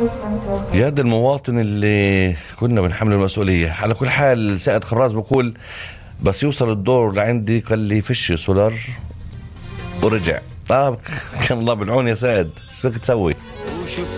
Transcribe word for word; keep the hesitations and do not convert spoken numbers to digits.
يد المواطن اللي كنا بنحمل المسؤولية. على كل حال سائد خراز بقول بس يوصل الدور لعندي قال لي فيش سولار ورجع. طب كان الله بالعون يا سائد، شو بدك تسوي؟